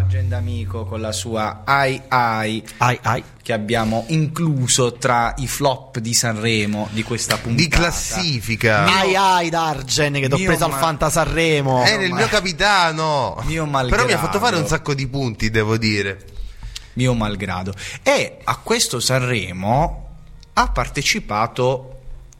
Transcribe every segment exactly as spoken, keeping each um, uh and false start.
Argent Amico con la sua Ai Ai, ai, ai. che abbiamo incluso tra i flop di Sanremo di questa puntata. Di classifica. Ai ai d'Argent che t'ho Mio preso ma- al Fanta Sanremo. Era il mio capitano. Mio Però mi ha malgrado. fatto fare un sacco di punti, devo dire. Mio malgrado. E a questo Sanremo ha partecipato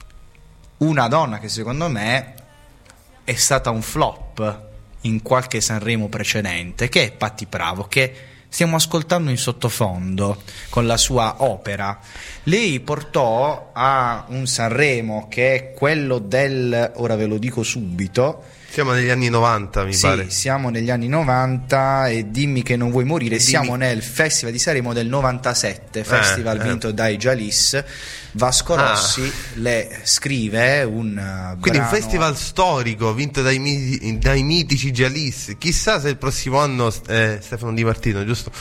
una donna che secondo me è stata un flop in qualche Sanremo precedente, che è Patti Bravo, che stiamo ascoltando in sottofondo con la sua opera. Lei portò a un Sanremo che è quello del, ora ve lo dico subito, Siamo negli anni novanta, mi sì, pare. siamo negli anni novanta e dimmi che non vuoi morire. Dimmi. Siamo nel Festival di Sanremo del novantasette, festival eh. vinto dai Jalis. Vasco Ah. Rossi le scrive un uh, Quindi un brano- festival storico vinto dai, miti- dai mitici Jalis. Chissà se il prossimo anno eh, Stefano Di Martino, giusto?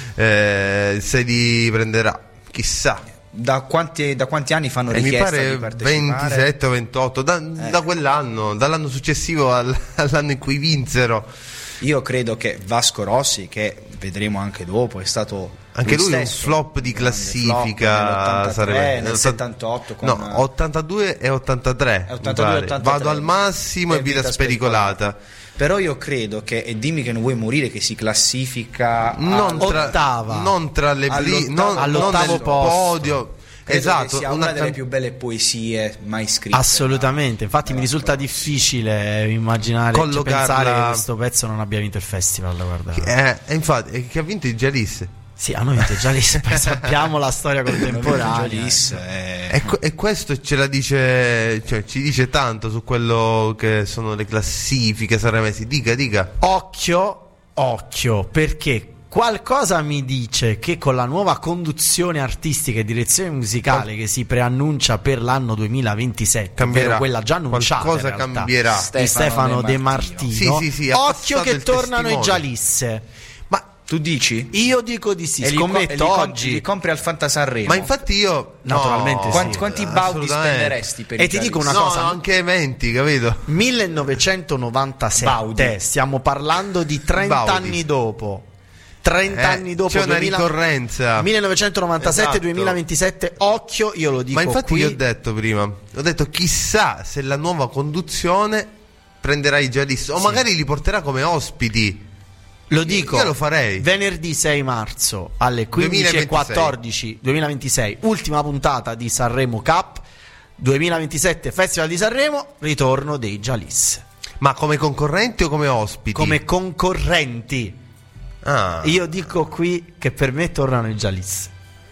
Eh, se li prenderà. Chissà. Da quanti, da quanti anni fanno Eh, mi richiesta pare di partecipare? ventisette o ventotto da, Eh. da quell'anno, dall'anno successivo al- all'anno in cui vinsero. Io credo che Vasco Rossi, che vedremo anche dopo, è stato Anche lui un stesso flop di un grande classifica. flop nell'ottantatré, sarebbe- nel settantotto con no, ottantadue e ottantatré. Eh, ottantadue mi e pare. ottantatré. Vado al massimo e vita spericolata. Però io credo che, e dimmi che non vuoi morire, che si classifica a- Non tra, Ottava. non tra le bli- All'ottavo- non, non all'ottavo nel posto. podio. credo Esatto, che sia una, una delle can- più belle poesie mai scritte. Assolutamente, infatti da- mi risulta difficile immaginare, cioè, Collocarla- pensare che questo pezzo non abbia vinto il festival, guarda. eh, e infatti eh, che ha vinto il Jalis. Sì, hanno vinto già lì, poi sappiamo la storia contemporanea. Jalis, eh. E, que- e questo ce la dice, cioè ci dice tanto su quello che sono le classifiche sanremesi. Dica, dica. Occhio, occhio, perché qualcosa mi dice che con la nuova conduzione artistica e direzione musicale che si preannuncia per l'anno duemilaventisette, Cambierà. ovvero quella già annunciata Qualcosa in realtà, cambierà. di Stefano Stefano De De Martino. Martino. Sì, sì, sì, ha Occhio passato che il tornano i testimone. Gialisse. Ma tu dici? Io dico di sì, E li co- e li scommetto com- oggi. li compri al Fanta Sanremo? Ma infatti io Naturalmente no, sì. Quanti, quanti baudi assolutamente. spenderesti per E i ti dico Jalis? una No, cosa, anche eventi, capito? millenovecentonovantasette, Baudi. stiamo parlando di trenta Baudi. anni dopo. trenta Eh, anni dopo, c'è una duemila ricorrenza. millenovecentonovantasette Esatto. duemilaventisette, occhio, io lo dico Ma infatti qui. io ho detto prima, ho detto chissà se la nuova conduzione prenderà i Jalis o magari li porterà come ospiti. Lo dico, Io lo farei. venerdì sei marzo alle quindici e quattordici duemilaventisei, ultima puntata di Sanremo Cup duemilaventisette, Festival di Sanremo, ritorno dei Jalis Ma come concorrenti o come ospiti? come concorrenti. Ah, Io dico qui che per me tornano i Jalis.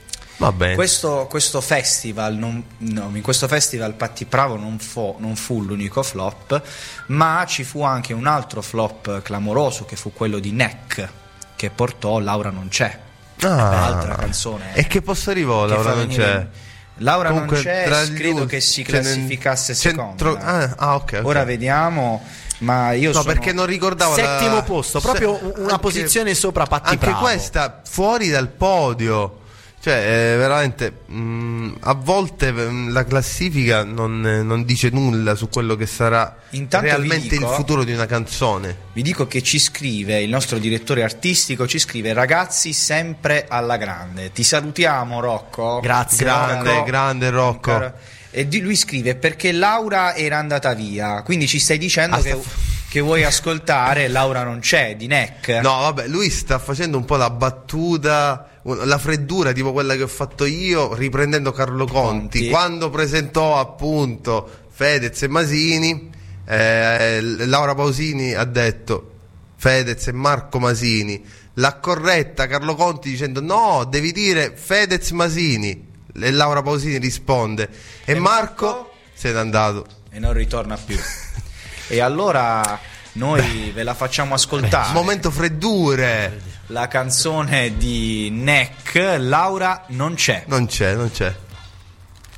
va bene. Questo, questo festival, non, no, in questo festival Patti Bravo non fu, non fu l'unico flop, ma ci fu anche un altro flop clamoroso che fu quello di Neck, che portò Laura non c'è, Ah. altra canzone. E che posto arrivò? che Laura fa non venire- c'è. Laura Comunque, non c'è, tra gli credo ul- che si ce ne- classificasse centro- seconda. ah, ah, ok, ok. Ora vediamo, ma io No, sono... perché non ricordavo la- Settimo posto, proprio Se- una anche- posizione sopra Patti Anche Bravo. questa fuori dal podio. Cioè, eh, veramente mh, a volte mh, la classifica non, eh, non dice nulla su quello che sarà Intanto vi realmente dico- il futuro di una canzone. Vi dico che ci scrive il nostro direttore artistico, ci scrive: ragazzi, sempre alla grande. Ti salutiamo, Rocco. Grazie, Grande, Rocco. grande Rocco. Caro- E di- lui scrive: perché Laura era andata via. Quindi ci stai dicendo Ah, che, sta- che vuoi ascoltare Laura non c'è di Neck? No, vabbè, lui sta facendo un po' la battuta, la freddura tipo quella che ho fatto io riprendendo Carlo Conti, Conti. quando presentò appunto Fedez e Masini. eh, Laura Pausini ha detto Fedez e Marco Masini, l'ha corretta Carlo Conti dicendo no, devi dire Fedez Masini, e Laura Pausini risponde e, E Marco, Marco? se n'è andato. E non ritorna più. E allora noi ve la facciamo ascoltare. Momento freddure. La canzone di Neck, Laura non c'è. Non c'è, non c'è.